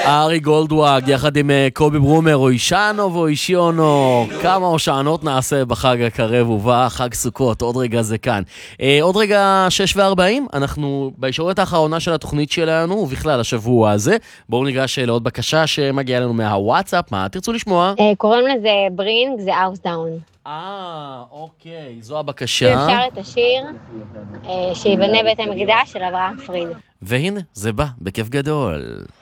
ארי גולדוואג, יחד עם קובי ברומר, או אישנו ואישיונו, כמה הושענות נעשה בחג הקרב ובא, חג סוכות, עוד רגע זה כאן. עוד רגע 6:40, אנחנו בישורת האחרונה של התוכנית שלנו, ובכלל השבוע הזה, בואו ניגש לעוד בקשה שמגיעה לנו מהוואטסאפ, מה תרצו לשמוע? קוראים לזה Bring the House Down. אוקיי, זו הבקשה. אפשר את השיר שיבנה בית המקדש של אברהם פריד. והנה, זה בא, בכיף גדול.